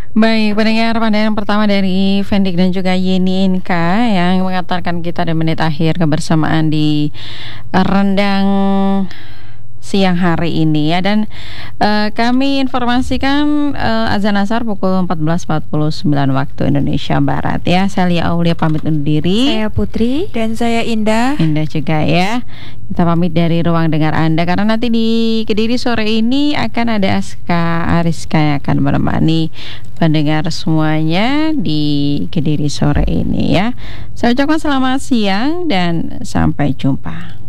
Baik, pendengar pandangan pertama dari Fendik dan juga Yeni Inka yang mengantarkan kita di menit akhir kebersamaan di Rendang siang hari ini ya. Dan kami informasikan azan asar pukul 14.49 waktu Indonesia Barat ya. Saya Lia Aulia pamit undur diri. Saya Putri. Dan saya Indah. Indah juga ya. Kita pamit dari ruang dengar Anda karena nanti di Kediri sore ini akan ada Aska Ariska yang akan menemani pendengar semuanya di Kediri sore ini ya. Saya ucapkan selamat siang dan sampai jumpa.